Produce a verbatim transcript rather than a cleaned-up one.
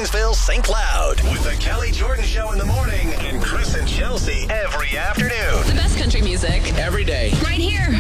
Janesville, Saint Cloud. With the Kelly Jordan Show in the morning and Chris and Chelsea every afternoon. The best country music. Every day. Right here